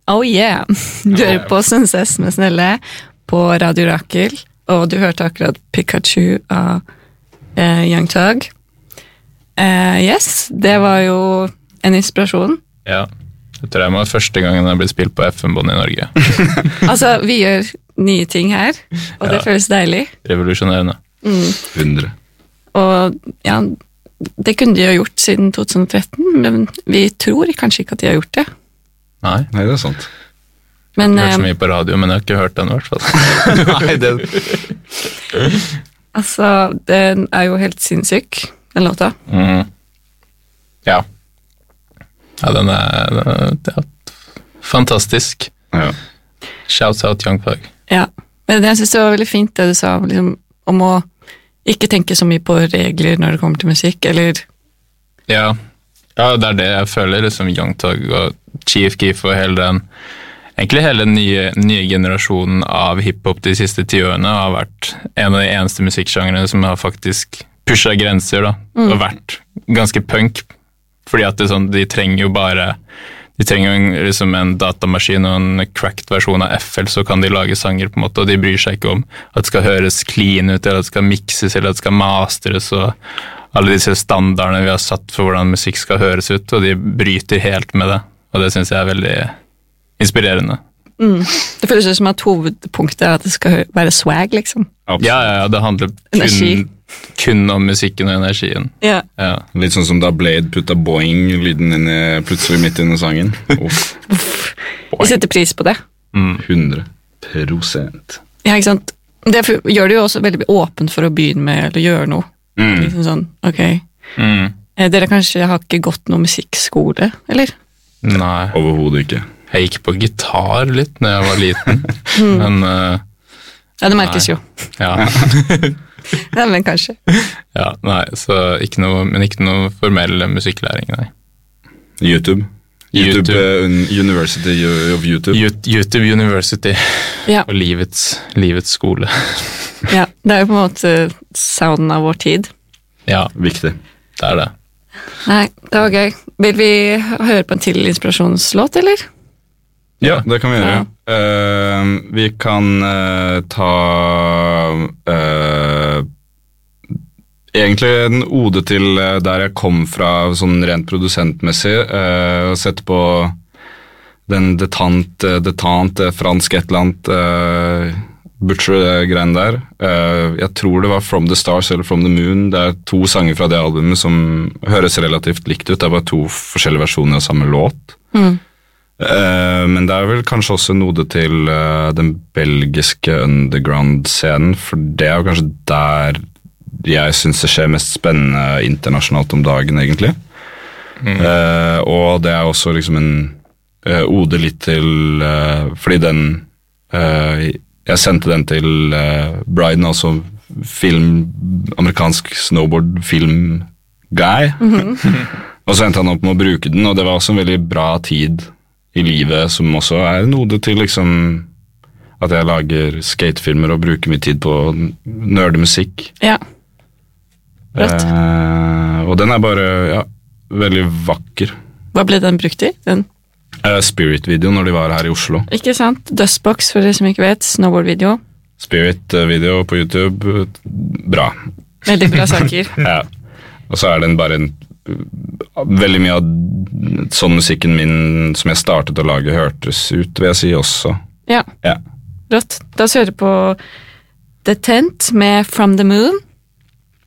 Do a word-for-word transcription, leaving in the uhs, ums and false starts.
Oh yeah! Du hører på Senses med Snelle på Radio Rakel, og du hørte akkurat Pikachu av uh, Young Thug. Uh, yes, det var jo en inspirasjon. Ja, jeg tror jeg må være første gangen jeg blir spilt på F M-bånd i Norge. Altså, vi gjør nye ting her, og det ja. Føles deilig. Revolusjonerende. Mm. hundre. Og ja, det kunne de ha gjort siden tjue tretten, men vi tror kanskje ikke at de har gjort det. Nei, Nei det er sant. Men, jeg har hørt så mye på radio, men jeg har ikke hørt den i hvert fall. Nei, det... Altså, den er jo helt sinnssyk, den låta. Mm. Ja. Ja, den er, den er, det er fantastisk. Ja. Shouts out Young Thug. Ja, men jeg synes det var veldig fint det du sa, liksom, om å ikke tenke så mye på regler når det kommer til musikk, eller... Ja, ja det er det jeg føler, liksom Young Thug og Chief Keef og hele den, egentlig hele den nye, nye generasjonen av hiphop de siste ti årene har vært en av de eneste musikksjangerne som har faktisk pushet grenser da, mm. og vært ganske punk, fordi at det er sånn, de trenger jo bare, de trenger jo en, liksom en datamaskin og en cracked versjon av F L, så kan de lage sanger på en måte, og de bryr seg ikke om at det skal høres clean ut, eller at det skal mixes, eller at det skal masteres, og alle disse standardene vi har satt for hvordan musikk skal høres ut, og de bryter helt med det, og det synes jeg er veldig inspirerende. Mm. Det føles jo som at hovedpunktet er at det skal være swag, liksom. Absolutt. Ja, ja, ja, det handler kun, kun om musikken og energien. Ja. Ja. Litt sånn som da Blade putta Boing-lyden inn i, plutselig midt inn i sangen. Uff. Vi setter pris på det. Mm. hundre prosent. Ja, ikke sant? Det gjør det jo også veldig åpent for å begynne med, eller gjøre noe. Mm. Liksom sånn, ok. Mm. Dere kanskje har ikke gått noe musikkskole, eller? Nei. Overhodet ikke. Jeg gikk på gitar litt når jeg var liten, mm. men... Uh, ja, det merkes nei. Jo. Ja. Ja, men kanskje. Ja, nei, så ikke noe, men ikke noe formell musikklæring, nei. YouTube. YouTube, YouTube. Uh, University of YouTube. YouTube University. Ja. Og livets, livets skole. Ja, det er jo på en måte sounden av vår tid. Ja, viktig. Det er det. Nei, det var gøy. Vil vi høre på en til inspirasjonslåt, eller? Ja, det kan vi gjøre. Ja. Uh, vi kan uh, ta uh, egentlig en ode til uh, der jeg kom fra sånn rent produsentmessig, uh, og sette på den detente, detente fransk et eller annet uh, Butcher-greien der. Uh, jeg tror det var From the Stars eller From the Moon. Det er to sanger fra det albumet som høres relativt likt ut. Det er bare to forskjellige versjoner av samme låt. Mm. Uh, men det er vel kanskje også en ode til uh, den belgiske underground-scenen, for det er jo kanskje der jeg synes det skjer mest spennende internasjonalt om dagen, egentlig. Mm. Uh, og det er også liksom en uh, ode litt til uh, fordi den uh, jeg sendte den til uh, Bryden, altså film, amerikansk snowboard-film-guy. Mm-hmm. Og så endte han opp med å bruke den, og det var også en veldig bra tid i livet, som også er en ode til liksom, at jeg lager skatefilmer og bruker mye tid på nerdemusikk. Ja. Rett. Uh, og den er bare, ja, veldig vakker. Hva ble den brukt i? Den? Uh, Spirit-video når de var her i Oslo. Ikke sant? Dustbox, for dere som ikke vet. Snowboard-video. Spirit-video på YouTube. Bra. Veldig bra saker. Ja. Og så er den bare en veldig mye av sånn musikken min som jeg startet å lage hørtes ut, vil jeg si også. Ja. Ja. Rått. Da så hører på The Tent med From the Moon.